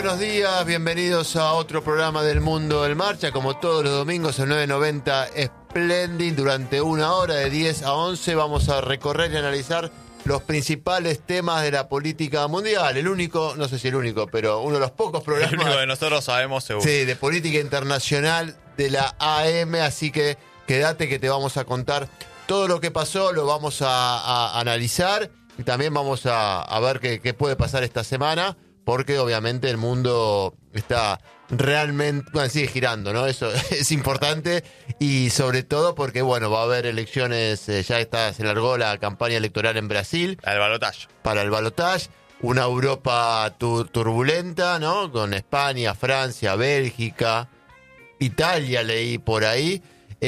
buenos días, bienvenidos a otro programa del Mundo en Marcha, como todos los domingos en 990 Splendid. Durante una hora de 10 a 11 vamos a recorrer y analizar los principales temas de la política mundial. El único, no sé si el único, pero uno de los pocos programas. El único que nosotros sabemos seguro. Sí, de política internacional de la AM, así que quédate que te vamos a contar todo lo que pasó, lo vamos a analizar y también vamos a ver qué puede pasar esta semana, porque obviamente el mundo está realmente, bueno, sigue girando, ¿no? Eso es importante y sobre todo porque, bueno, va a haber elecciones, se largó la campaña electoral en Brasil. Para el balotaje. Una Europa turbulenta, ¿no? Con España, Francia, Bélgica, Italia leí por ahí.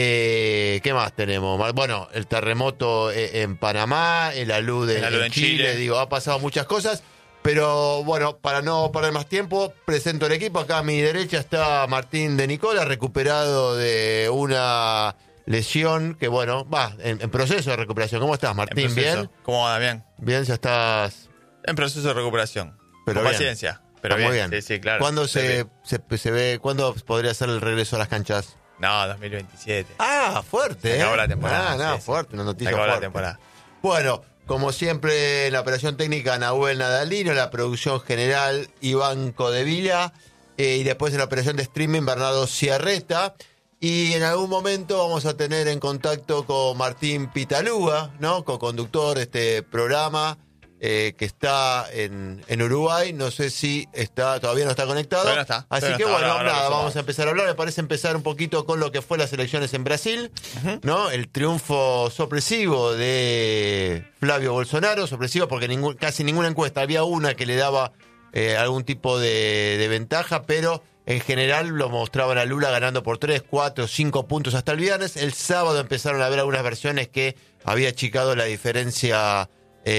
¿Qué más tenemos? Bueno, el terremoto en Panamá, el alud en Chile. Digo, ha pasado muchas cosas. Pero bueno, para no perder más tiempo, presento el equipo. Acá a mi derecha está Martín de Nicola, recuperado de una lesión que, bueno, va en proceso de recuperación. ¿Cómo estás, Martín? ¿Bien? ¿Cómo va? Bien. Bien, ya estás... En proceso de recuperación. Pero con bien. Paciencia. Pero Está bien. Muy bien. Sí, claro. ¿Cuándo se ve, cuándo podría ser el regreso a las canchas? No, 2027. Ah, fuerte, Se acabó la temporada. Sí. Fuerte, una noticia Se acabó fuerte. la temporada. Bueno, como siempre, en la operación técnica, Nahuel Nadalino, la producción general, Iván Codevila, y después en la operación de streaming, Bernardo Ciarreta. Y en algún momento vamos a tener en contacto con Martín Pitalúa, ¿no? Co-conductor de este programa, que está en Uruguay. No sé si todavía no está conectado. Todavía no está. Así que bueno, nada, vamos a empezar a hablar. Me parece empezar un poquito con lo que fue las elecciones en Brasil, ¿no? El triunfo sorpresivo de Flavio Bolsonaro, sorpresivo porque casi ninguna encuesta, había una que le daba algún tipo de ventaja, pero en general lo mostraban a Lula ganando por 3, 4, 5 puntos hasta el viernes. El sábado empezaron a ver algunas versiones que había achicado la diferencia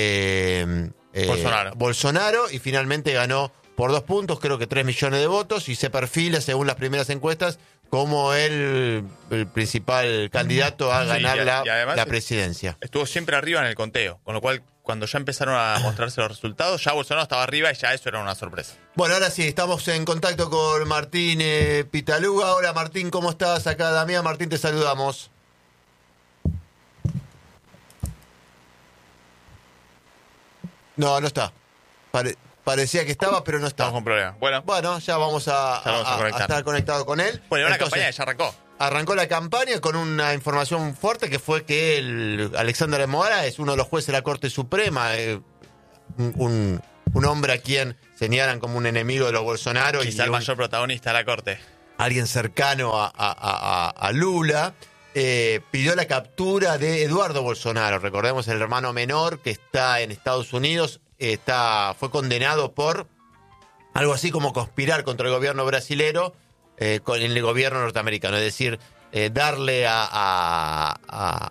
Bolsonaro, y finalmente ganó por 2 puntos, creo que 3 millones de votos, y se perfila, según las primeras encuestas, como el principal candidato a ganar la presidencia. Estuvo siempre arriba en el conteo, con lo cual cuando ya empezaron a mostrarse los resultados, ya Bolsonaro estaba arriba y ya eso era una sorpresa. Bueno, ahora sí, estamos en contacto con Martín Pitalúa. Hola Martín, ¿cómo estás? Acá Damián, Martín, te saludamos. No está. Parecía que estaba, pero no está. Estamos con problemas. Bueno, ya vamos a estar conectados con él. Bueno, una campaña ya arrancó. Arrancó la campaña con una información fuerte que fue que Alexander de Moraes, uno de los jueces de la Corte Suprema, un hombre a quien señalan como un enemigo de los Bolsonaro. Quizá el mayor protagonista de la Corte. Alguien cercano a Lula. Pidió la captura de Eduardo Bolsonaro, recordemos el hermano menor que está en Estados Unidos, fue condenado por algo así como conspirar contra el gobierno brasilero con el gobierno norteamericano, es decir, darle a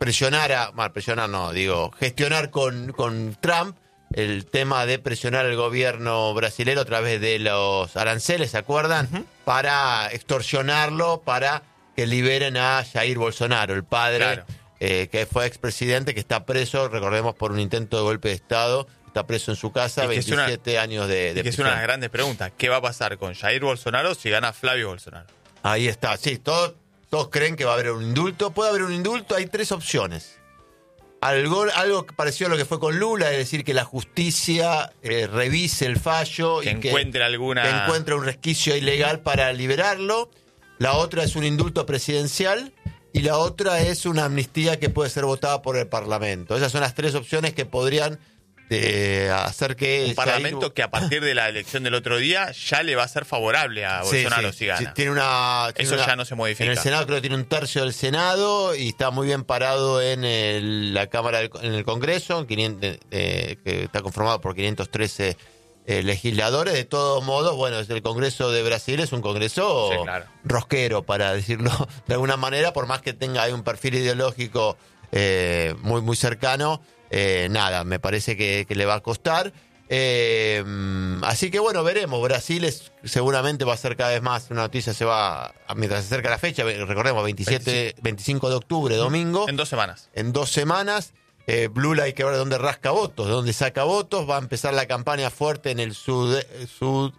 gestionar con Trump el tema de presionar al gobierno brasilero a través de los aranceles, ¿se acuerdan? Para extorsionarlo, para que liberen a Jair Bolsonaro, el padre, que fue expresidente, que está preso, recordemos, por un intento de golpe de Estado. Está preso en su casa, 27 años de prisión. Es una de las grandes preguntas. ¿Qué va a pasar con Jair Bolsonaro si gana Flavio Bolsonaro? Ahí está, sí, todos creen que va a haber un indulto. Puede haber un indulto, hay 3 opciones. Algo parecido a lo que fue con Lula, es decir, que la justicia revise el fallo que y encuentre un resquicio ilegal para liberarlo. La otra es un indulto presidencial y la otra es una amnistía que puede ser votada por el Parlamento. Esas son las 3 opciones que podrían hacer que... Un Parlamento que a partir de la elección del otro día ya le va a ser favorable a Bolsonaro si gana. Eso ya no se modifica. En el Senado creo que tiene un tercio del Senado y está muy bien parado en la Cámara, en el Congreso, que está conformado por 513 legisladores. De todos modos, bueno, el Congreso de Brasil es un Congreso rosquero, para decirlo de alguna manera, por más que tenga ahí un perfil ideológico muy, muy cercano. Me parece que le va a costar. Así que bueno, veremos. Brasil seguramente va a ser cada vez más una noticia, mientras se acerca la fecha, recordemos, 25 de octubre, domingo. En 2 semanas. En 2 semanas. Lula hay que ver de dónde rasca votos, de dónde saca votos. Va a empezar la campaña fuerte en el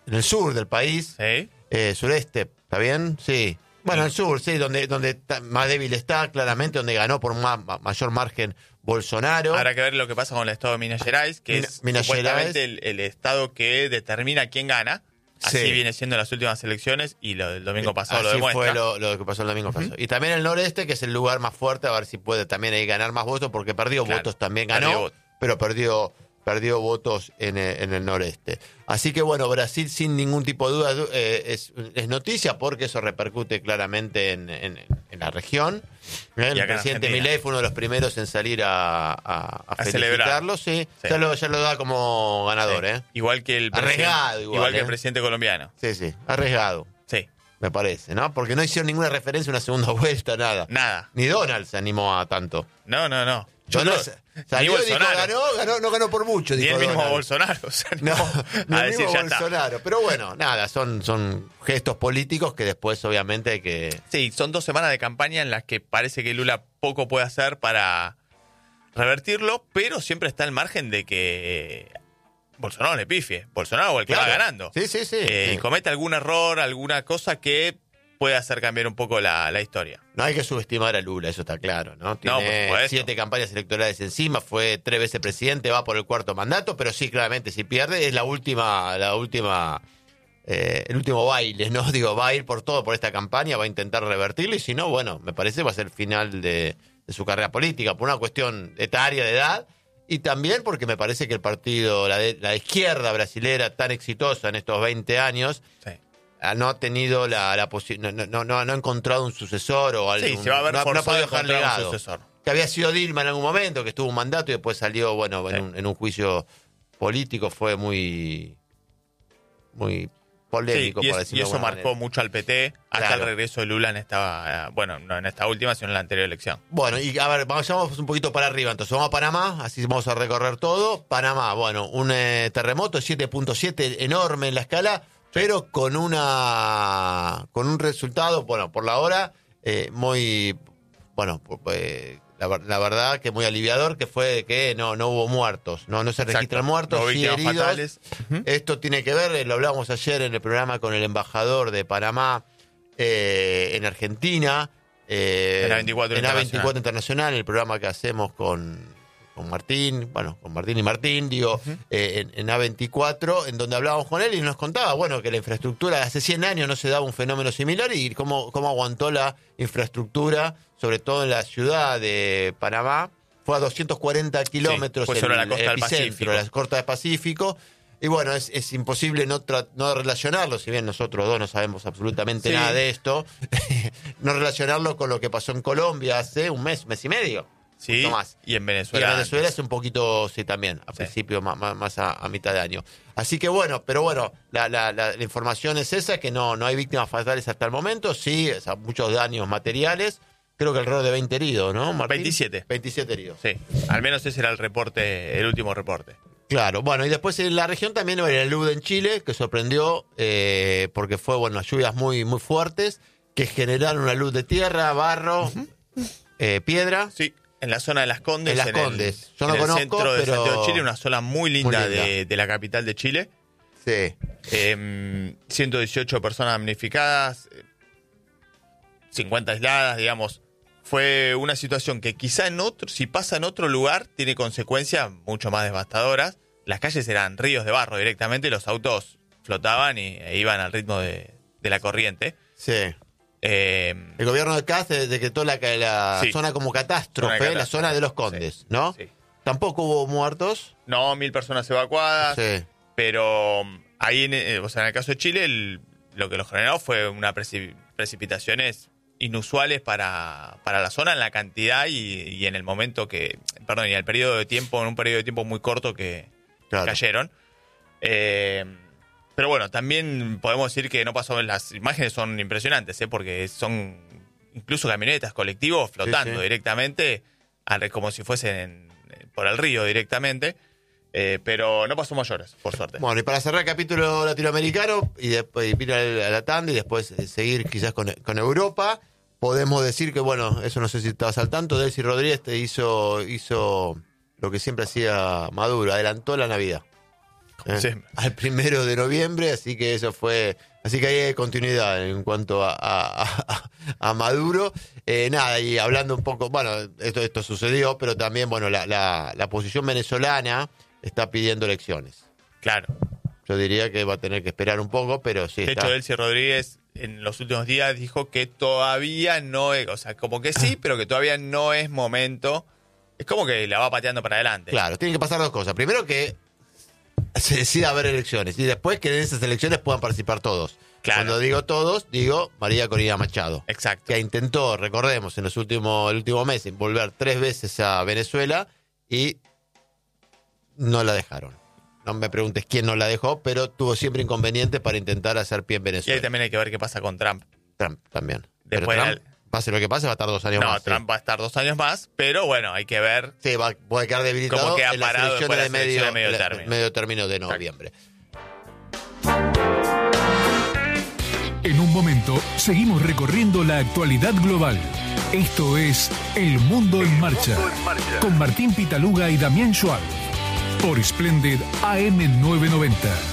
en el sur del país, Sí. Sureste, ¿está bien? Sí. Bueno, el sur, sí, donde más débil está, claramente, donde ganó por mayor margen Bolsonaro. Habrá que ver lo que pasa con el estado de Minas Gerais, que es Minas supuestamente Gerais. el estado que determina quién gana. Así Sí. viene siendo en las últimas elecciones y lo del domingo pasado lo Así demuestra. fue lo que pasó el domingo pasado. Y también el noreste, que es el lugar más fuerte, a ver si puede también ahí ganar más votos, porque perdió Claro, votos también, perdió ganó, votos. pero perdió votos en el noreste. Así que bueno, Brasil sin ningún tipo de duda es noticia, porque eso repercute claramente en la región. El acá en presidente Argentina. Milei fue uno de los primeros en salir a celebrar. felicitarlo, sí. Sí. Ya lo da como ganador, Sí. ¿eh? Igual que el Arriesgado, igual que ¿eh? el presidente colombiano. Sí, arriesgado. Sí. Me parece, ¿no? Porque no hicieron ninguna referencia a una segunda vuelta, nada. Nada. Ni Donald se animó a tanto. No. Donald Ni salió y dijo, Bolsonaro. no ganó por mucho, Ni dijo el mismo Donald. Bolsonaro. O sea, No, ni a el decir mismo ya está. Bolsonaro. Pero bueno, nada, son gestos políticos que después obviamente hay que... Sí, son 2 semanas de campaña en las que parece que Lula poco puede hacer para revertirlo, pero siempre está el margen de que Bolsonaro le pifie. Bolsonaro o el que Claro. va ganando. Sí. Y comete algún error, alguna cosa que puede hacer cambiar un poco la historia. No hay que subestimar a Lula, eso está claro, ¿no? por Tiene supuesto. 7 campañas electorales encima, fue 3 veces presidente, va por el 4º mandato, pero sí, claramente, si pierde es el último baile, ¿no? Digo, va a ir por todo por esta campaña, va a intentar revertirlo, y si no, bueno, me parece va a ser el final de su carrera política, por una cuestión etaria de edad, y también porque me parece que el partido, la izquierda brasilera tan exitosa en estos 20 años, Sí. no ha tenido la posibilidad, no ha encontrado un sucesor o algo. Sí, se va a ver no ha forzado podido a dejar encontrar un legado. sucesor. Que había sido Dilma en algún momento, que estuvo un mandato y después salió, bueno, Sí. en un juicio político, fue muy polémico, Sí, por y decirlo de eso alguna marcó manera. mucho al PT hasta Claro. el regreso de Lula en esta, bueno, no en esta última, sino en la anterior elección. Bueno, y a ver, vamos un poquito para arriba. Entonces, vamos a Panamá, así vamos a recorrer todo. Panamá, bueno, un terremoto 7.7 enorme en la escala, pero con un resultado, bueno, por la hora, muy, bueno, la verdad que muy aliviador, que fue que no hubo muertos, no se Exacto. registran muertos, No sí víctimas heridos. fatales. Ujú. Esto tiene que ver, lo hablábamos ayer en el programa con el embajador de Panamá en Argentina, En A24 A24 Internacional, el programa que hacemos con Martín, bueno, con Martín y Martín, digo, en A24, en donde hablábamos con él y nos contaba, bueno, que la infraestructura, hace 100 años no se daba un fenómeno similar y cómo aguantó la infraestructura, sobre todo en la ciudad de Panamá. Fue a 240 kilómetros fue sobre la costa del epicentro, Pacífico. la costa del Pacífico. Y bueno, es imposible no relacionarlo, si bien nosotros dos no sabemos absolutamente Sí. nada de esto, no relacionarlo con lo que pasó en Colombia hace un mes y medio. Sí, Mucho más. y en Y Venezuela. en Venezuela es un poquito, sí, también, a Sí. principio, más a mitad de año. Así que bueno, pero bueno, la información es esa, que no hay víctimas fatales hasta el momento, sí, o sea, muchos daños materiales, creo que alrededor de 20 heridos, ¿no, Martín? 27. 27 heridos. Sí, al menos ese era el último reporte. Claro, bueno, y después en la región también hubo el alud en Chile, que sorprendió porque fue, bueno, lluvias muy, muy fuertes, que generaron una luz de tierra, barro, piedra. Sí, en la zona de Las Condes. En Las Condes. Yo no en el conozco, centro de pero- Santiago de Chile, una zona muy linda, Muy linda. de la capital de Chile. Sí, 118 personas damnificadas, 50 aisladas, digamos. Fue una situación que quizá si pasa en otro lugar, tiene consecuencias mucho más devastadoras. Las calles eran ríos de barro directamente, los autos flotaban e iban al ritmo de la corriente. sí. Eh, El gobierno de Cáceres decretó la Sí. zona como catástrofe, Zona de la catástrofe. zona de los Condes, Sí, ¿no? sí. Tampoco hubo muertos. No, 1.000 personas evacuadas, Sí. pero ahí, en el caso de Chile, lo que lo generó fue unas precipitaciones inusuales para la zona en la cantidad y en el momento y en el periodo de tiempo, en un periodo de tiempo muy corto que Claro. cayeron. Pero bueno, también podemos decir que no pasó, las imágenes son impresionantes, porque son incluso camionetas, colectivos flotando Sí, sí. directamente, como si fuesen por el río directamente, pero no pasó mayores, por suerte. Bueno, y para cerrar el capítulo latinoamericano y después ir a la tanda y después seguir quizás con Europa, podemos decir que, bueno, eso no sé si estabas al tanto, Delcy Rodríguez hizo lo que siempre hacía Maduro, adelantó la Navidad. al 1 de noviembre, así que eso fue... Así que ahí hay continuidad en cuanto a Maduro. Nada, y hablando un poco, bueno, esto sucedió, pero también, bueno, la oposición venezolana está pidiendo elecciones. Claro. Yo diría que va a tener que esperar un poco, pero sí. De hecho, Delcy Rodríguez en los últimos días dijo que todavía no es, o sea, como que sí, pero que todavía no es momento. Es como que la va pateando para adelante. Claro, tienen que pasar dos cosas. Primero que se decida haber elecciones y después que en esas elecciones puedan participar todos. Claro. Cuando digo todos, digo María Corina Machado. Exacto. Que intentó, recordemos, en el último mes, volver 3 veces a Venezuela y no la dejaron. No me preguntes quién no la dejó, pero tuvo siempre inconvenientes para intentar hacer pie en Y Venezuela. ahí también hay que ver qué pasa con Trump. Trump también. Después pero Trump, pase lo que pase, va a estar 2 años más. No, Trump va a estar 2 años más, pero bueno, hay que ver. Sí, puede quedar debilitado cómo queda en las parado elecciones después de las elecciones de medio término. medio término de noviembre. En un momento, seguimos recorriendo la actualidad global. Esto es El Mundo en Marcha, con Martín Pitaluga y Damián Schwab, por Splendid AM990.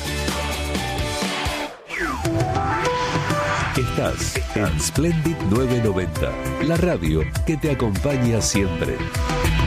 Estás en Splendid 990, la radio que te acompaña siempre.